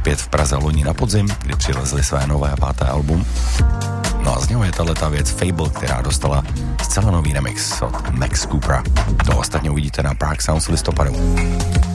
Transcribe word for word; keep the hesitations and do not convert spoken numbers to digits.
opět v Praze loni na podzim, kdy přivezli své nové páté album. No a z něho je tato věc Fable, která dostala zcela nový remix od Max Coopera. To ostatně uvidíte na Prague Sounds v listopadu.